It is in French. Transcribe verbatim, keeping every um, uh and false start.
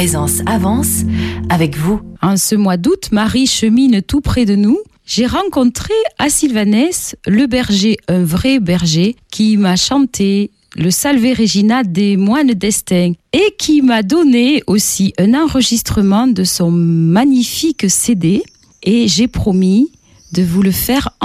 Présence avance avec vous. En ce mois d'août, Marie chemine tout près de nous. J'ai rencontré à Sylvanès le berger, un vrai berger, qui m'a chanté le Salve Regina des moines d'Estaing et qui m'a donné aussi un enregistrement de son magnifique C D et j'ai promis de vous le faire